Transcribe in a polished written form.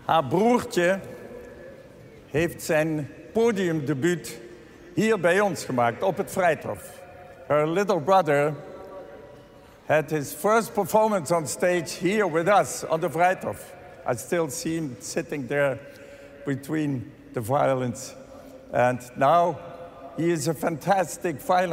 Haar broertje heeft zijn podiumdebuut hier bij ons gemaakt, op het Vrijthof. Her little brother had his first performance on stage here with us on the Vrijthof. I still see him sitting there between the violins. And now he is a fantastic violin